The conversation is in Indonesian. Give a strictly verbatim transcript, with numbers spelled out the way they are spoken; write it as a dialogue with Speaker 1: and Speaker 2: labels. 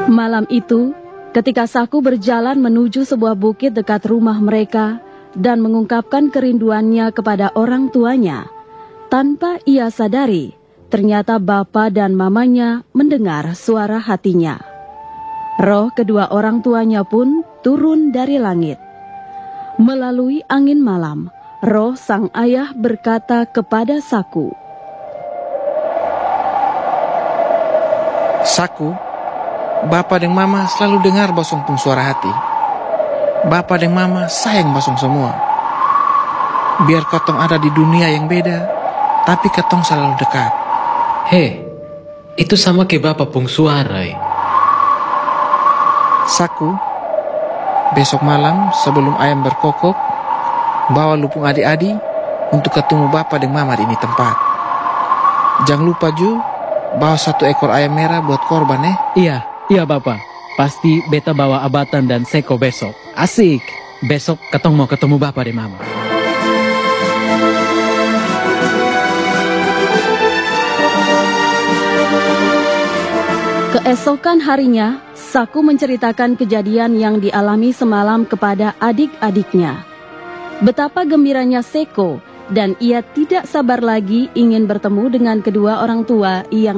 Speaker 1: Malam itu, ketika Saku berjalan menuju sebuah bukit dekat rumah mereka dan mengungkapkan kerinduannya kepada orang tuanya, tanpa ia sadari, ternyata bapa dan mamanya mendengar suara hatinya. Roh kedua orang tuanya pun turun dari langit. Melalui angin malam, roh sang ayah berkata kepada Saku,
Speaker 2: "Saku, Bapa dan Mama selalu dengar bosong pung suara hati. Bapa dan Mama sayang bosong semua. Biar katong ada di dunia yang beda, tapi katong selalu dekat."
Speaker 3: Hei, itu sama ke Bapa pung suara. Eh.
Speaker 2: Saku, besok malam sebelum ayam berkokok, bawa lupung adik-adik untuk ketemu Bapa dan Mama di ini tempat. Jangan lupa Ju, bawa satu ekor ayam merah buat korban eh.
Speaker 4: Iya, iya Bapak. Pasti beta bawa abatan dan seko besok. Asik. Besok ketong mau ketemu Bapak dan Mama.
Speaker 1: Keesokan harinya, Saku menceritakan kejadian yang dialami semalam kepada adik-adiknya. Betapa gembiranya Seko, dan ia tidak sabar lagi ingin bertemu dengan kedua orang tua yang